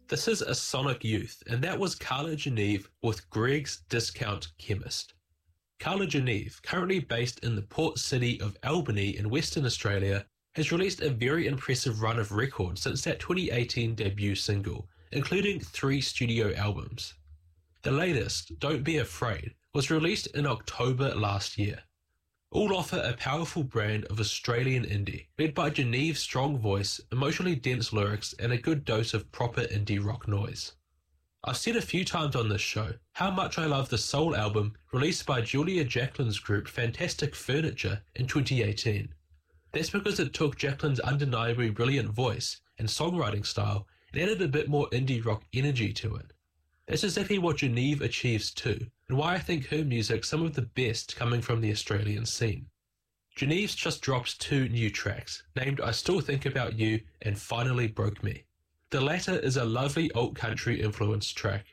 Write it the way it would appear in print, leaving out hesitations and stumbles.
This is a Sonic Youth, and that was Carla Geneve with Greg's Discount Chemist. Carla Geneve, currently based in the port city of Albany in Western Australia, has released a very impressive run of records since that 2018 debut single, including 3 studio albums. The latest, Don't Be Afraid, was released in October last year. All offer a powerful brand of Australian indie, led by Geneve's strong voice, emotionally dense lyrics, and a good dose of proper indie rock noise. I've said a few times on this show how much I love the soul album released by Julia Jacklin's group Fantastic Furniture in 2018. That's because it took Jacklin's undeniably brilliant voice and songwriting style and added a bit more indie rock energy to it. That's exactly what Geneve achieves too, and why I think her music's some of the best coming from the Australian scene. Geneve's just dropped 2 new tracks, named I Still Think About You and Finally Broke Me. The latter is a lovely alt-country influenced track,